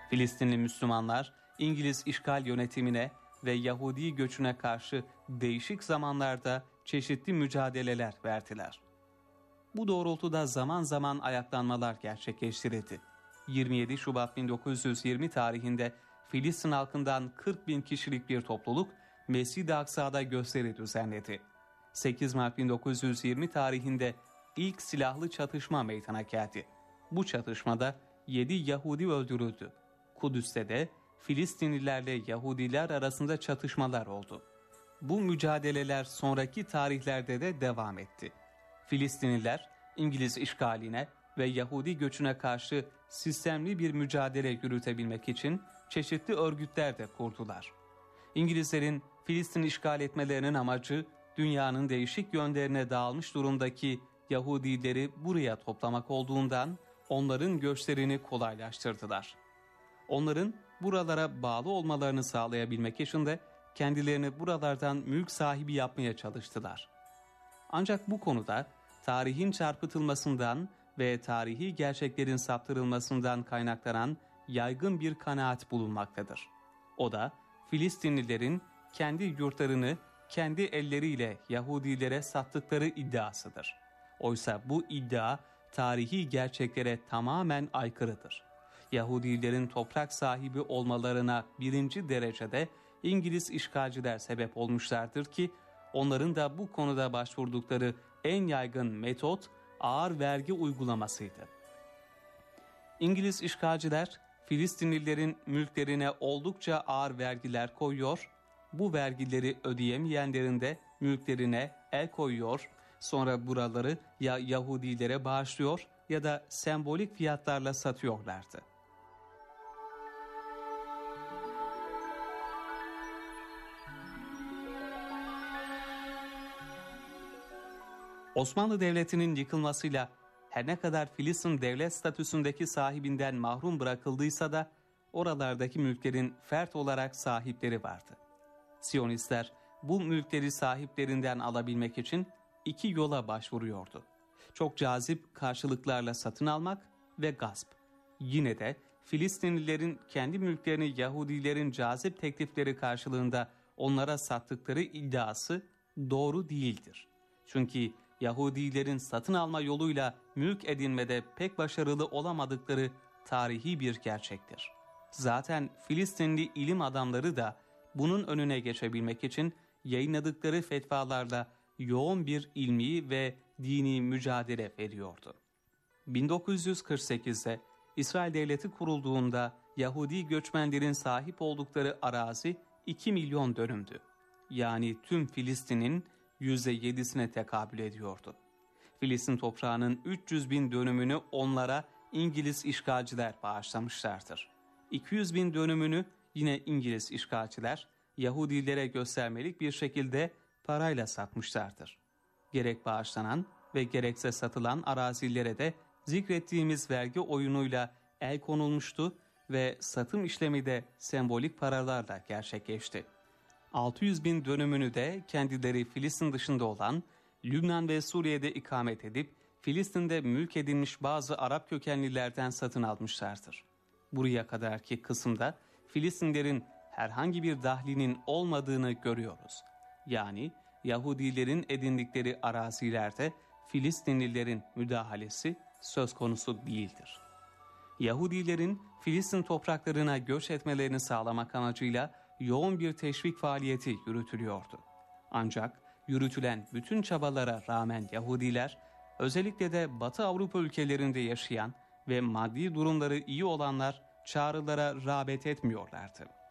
Filistinli Müslümanlar İngiliz işgal yönetimine ve Yahudi göçüne karşı değişik zamanlarda çeşitli mücadeleler verdiler. Bu doğrultuda zaman zaman ayaklanmalar gerçekleştirildi. 27 Şubat 1920 tarihinde Filistin halkından 40 bin kişilik bir topluluk Mescid-i Aksa'da gösteri düzenledi. 8 Mart 1920 tarihinde ilk silahlı çatışma meydana geldi. Bu çatışmada 7 Yahudi öldürüldü. Kudüs'te de Filistinlilerle Yahudiler arasında çatışmalar oldu. Bu mücadeleler sonraki tarihlerde de devam etti. Filistinliler İngiliz işgaline ve Yahudi göçüne karşı sistemli bir mücadele yürütebilmek için çeşitli örgütler de kurdular. İngilizlerin Filistin işgal etmelerinin amacı dünyanın değişik yönlerine dağılmış durumdaki Yahudileri buraya toplamak olduğundan onların göçlerini kolaylaştırdılar. Onların buralara bağlı olmalarını sağlayabilmek için de kendilerini buralardan mülk sahibi yapmaya çalıştılar. Ancak bu konuda tarihin çarpıtılmasından ve tarihi gerçeklerin saptırılmasından kaynaklanan yaygın bir kanaat bulunmaktadır. O da Filistinlilerin kendi yurtlarını kendi elleriyle Yahudilere sattıkları iddiasıdır. Oysa bu iddia tarihi gerçeklere tamamen aykırıdır. Yahudilerin toprak sahibi olmalarına birinci derecede İngiliz işgalciler sebep olmuşlardır ki onların da bu konuda başvurdukları en yaygın metot ağır vergi uygulamasıydı. İngiliz işgalciler Filistinlilerin mülklerine oldukça ağır vergiler koyuyor, bu vergileri ödeyemeyenlerin de mülklerine el koyuyor, sonra buraları ya Yahudilere bağışlıyor ya da sembolik fiyatlarla satıyorlardı. Osmanlı Devleti'nin yıkılmasıyla her ne kadar Filistin devlet statüsündeki sahibinden mahrum bırakıldıysa da oralardaki mülklerin fert olarak sahipleri vardı. Siyonistler bu mülkleri sahiplerinden alabilmek için iki yola başvuruyordu. Çok cazip karşılıklarla satın almak ve gasp. Yine de Filistinlilerin kendi mülklerini Yahudilerin cazip teklifleri karşılığında onlara sattıkları iddiası doğru değildir. Çünkü Yahudilerin satın alma yoluyla mülk edinmede pek başarılı olamadıkları tarihi bir gerçektir. Zaten Filistinli ilim adamları da bunun önüne geçebilmek için yayınladıkları fetvalarla yoğun bir ilmi ve dini mücadele veriyordu. 1948'de İsrail Devleti kurulduğunda Yahudi göçmenlerin sahip oldukları arazi 2 milyon dönümdü. Yani tüm Filistin'in %7'sine tekabül ediyordu. Filistin toprağının 300 bin dönümünü onlara İngiliz işgalciler bağışlamışlardır. 200 bin dönümünü yine İngiliz işgalciler Yahudilere göstermelik bir şekilde parayla satmışlardır. Gerek bağışlanan ve gerekse satılan arazilere de zikrettiğimiz vergi oyunuyla el konulmuştu ve satım işlemi de sembolik paralarla gerçekleşti. 600 bin dönümünü de kendileri Filistin dışında olan Lübnan ve Suriye'de ikamet edip Filistin'de mülk edinmiş bazı Arap kökenlilerden satın almışlardır. Buraya kadarki kısımda Filistinlerin herhangi bir dahlinin olmadığını görüyoruz. Yani Yahudilerin edindikleri arazilerde Filistinlilerin müdahalesi söz konusu değildir. Yahudilerin Filistin topraklarına göç etmelerini sağlamak amacıyla yoğun bir teşvik faaliyeti yürütülüyordu. Ancak yürütülen bütün çabalara rağmen Yahudiler, özellikle de Batı Avrupa ülkelerinde yaşayan ve maddi durumları iyi olanlar çağrılara rağbet etmiyorlardı.